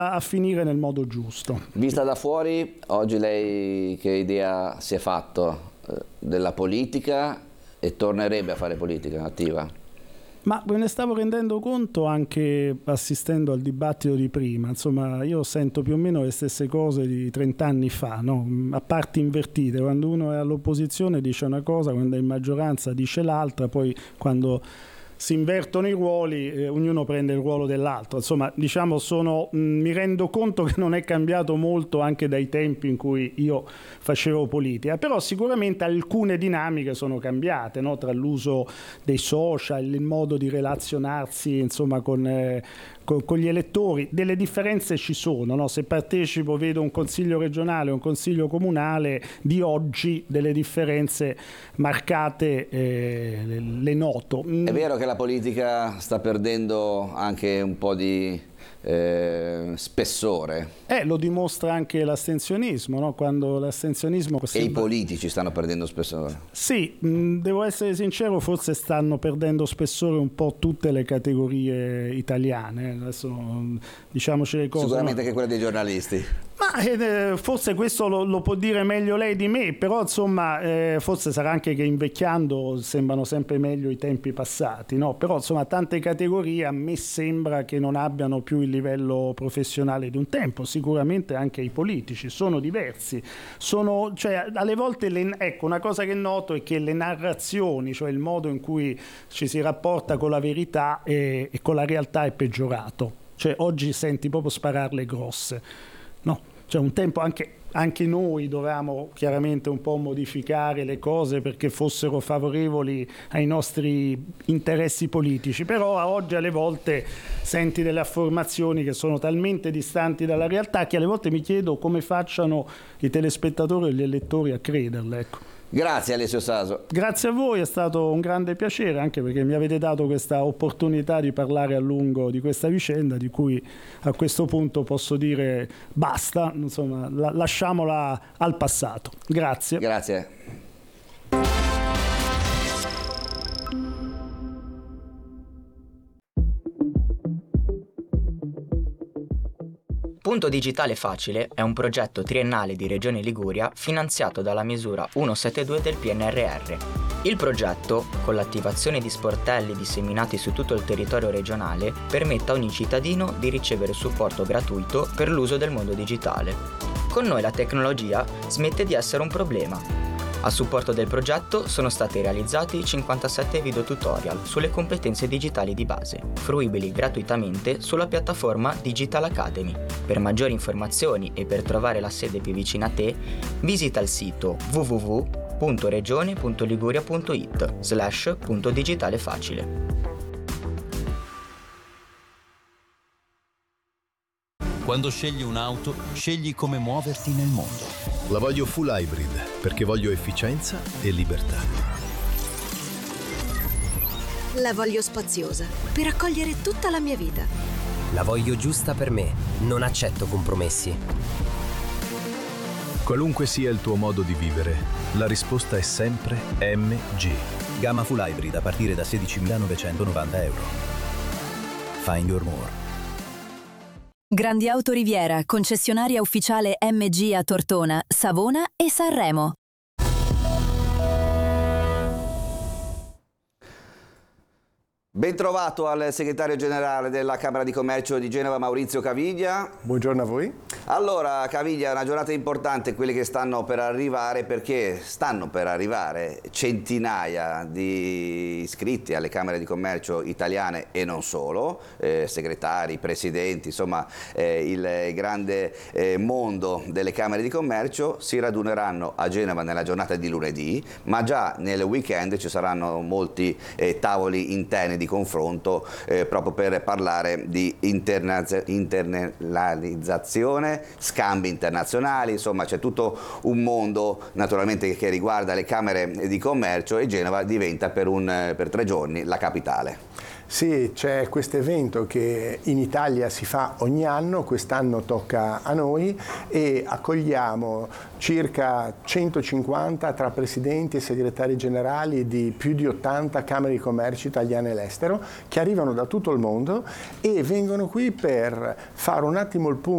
a finire nel modo giusto. Vista da fuori, oggi lei che idea si è fatto della politica e tornerebbe a fare politica attiva? Ma me ne stavo rendendo conto anche assistendo al dibattito di prima. Insomma, io sento più o meno le stesse cose di 30 anni fa, no? A parti invertite. Quando uno è all'opposizione dice una cosa, quando è in maggioranza dice l'altra, poi quando si invertono i ruoli, ognuno prende il ruolo dell'altro. Insomma, diciamo, mi rendo conto che non è cambiato molto anche dai tempi in cui io facevo politica, però sicuramente alcune dinamiche sono cambiate, no? Tra l'uso dei social, il modo di relazionarsi, insomma, con gli elettori. Delle differenze ci sono, no? Se partecipo, vedo un consiglio regionale, un consiglio comunale di oggi, delle differenze marcate le noto. È vero che la politica sta perdendo anche un po' di spessore. Lo dimostra anche l'astensionismo, no? Quando l'astensionismo E i politici stanno perdendo spessore. Sì, devo essere sincero, forse stanno perdendo spessore un po' tutte le categorie italiane. Adesso diciamoci le cose. Sicuramente no? anche quelle dei giornalisti. Ma forse questo lo può dire meglio lei di me, però insomma forse sarà anche che invecchiando sembrano sempre meglio i tempi passati, no? Però insomma tante categorie a me sembra che non abbiano più il livello professionale di un tempo. Sicuramente anche i politici sono diversi, cioè alle volte ecco, una cosa che noto è che le narrazioni, cioè il modo in cui ci si rapporta con la verità e con la realtà è peggiorato. Cioè oggi senti proprio spararle grosse, no? Cioè un tempo anche noi dovevamo chiaramente un po' modificare le cose perché fossero favorevoli ai nostri interessi politici, però oggi alle volte senti delle affermazioni che sono talmente distanti dalla realtà che alle volte mi chiedo come facciano i telespettatori e gli elettori a crederle, ecco. Grazie Alessio Saso. Grazie a voi, è stato un grande piacere, anche perché mi avete dato questa opportunità di parlare a lungo di questa vicenda, di cui a questo punto posso dire basta, insomma, lasciamola al passato. Grazie. Grazie. Punto Digitale Facile è un progetto triennale di Regione Liguria finanziato dalla misura 172 del PNRR. Il progetto, con l'attivazione di sportelli disseminati su tutto il territorio regionale, permette a ogni cittadino di ricevere supporto gratuito per l'uso del mondo digitale. Con noi la tecnologia smette di essere un problema. A supporto del progetto sono stati realizzati 57 video tutorial sulle competenze digitali di base, fruibili gratuitamente sulla piattaforma Digital Academy. Per maggiori informazioni e per trovare la sede più vicina a te, visita il sito www.regione.liguria.it/puntodigitale-facile. Quando scegli un'auto, scegli come muoverti nel mondo. La voglio full hybrid perché voglio efficienza e libertà. La voglio spaziosa per accogliere tutta la mia vita. La voglio giusta per me, non accetto compromessi. Qualunque sia il tuo modo di vivere, la risposta è sempre MG. Gamma full hybrid a partire da €16.990. Find your more. Grandi Auto Riviera, concessionaria ufficiale MG a Tortona, Savona e Sanremo. Bentrovato al segretario generale della Camera di Commercio di Genova, Maurizio Caviglia. Buongiorno a voi. Allora, Caviglia, è una giornata importante, quelle che stanno per arrivare, perché stanno per arrivare centinaia di iscritti alle Camere di Commercio italiane e non solo, segretari, presidenti, insomma il grande mondo delle Camere di Commercio si raduneranno a Genova nella giornata di lunedì, ma già nel weekend ci saranno molti tavoli interni di confronto proprio per parlare di internalizzazione, scambi internazionali, insomma c'è tutto un mondo naturalmente che riguarda le Camere di Commercio e Genova diventa per 3 giorni la capitale. Sì, c'è questo evento che in Italia si fa ogni anno, quest'anno tocca a noi e accogliamo circa 150 tra presidenti e segretari generali di più di 80 Camere di Commercio italiane e all'estero che arrivano da tutto il mondo e vengono qui per fare un attimo il punto